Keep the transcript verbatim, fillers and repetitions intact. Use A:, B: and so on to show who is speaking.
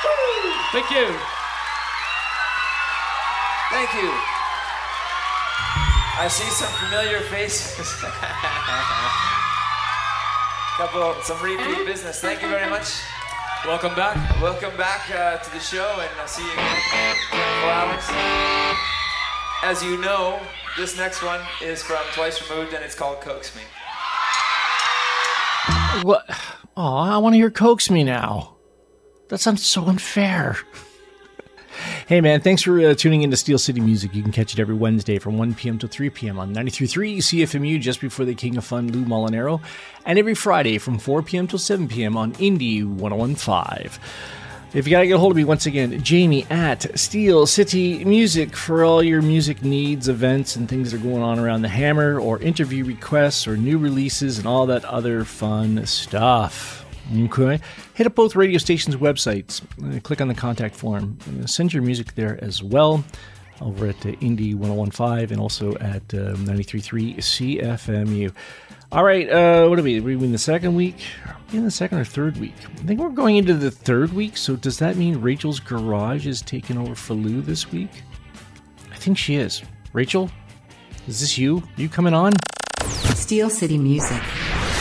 A: Thank you.
B: Thank you. I see some familiar faces. Couple, some repeat business. Thank you very much.
A: Welcome back.
B: Welcome back uh, to the show, and I'll see you again in twenty-four hours. As you know, this next one is from Twice Removed, and it's called Coax Me.
C: What? Oh, I want to hear Coax Me now. That sounds so unfair. Hey, man, thanks for uh, tuning into Steel City Music. You can catch it every Wednesday from one p.m. to three p.m. on ninety-three point three C F M U just before the King of Fun, Lou Molinaro, and every Friday from four p.m. till seven p.m. on Indie one oh one point five. If you got to get a hold of me, once again, Jamie at Steel City Music for all your music needs, events, and things that are going on around the Hammer, or interview requests, or new releases, and all that other fun stuff. Okay. Hit up both radio stations' websites. Uh, click on the contact form. Uh, send your music there as well, over at uh, Indie one oh one point five and also at uh, ninety-three point three C F M U. All right, uh, what are we? Are we in the second week? Are we in the second or third week? I think we're going into the third week, so does that mean Rachel's Garage is taking over for Lou this week? I think she is. Rachel, is this you? Are you coming on?
D: Steel City Music.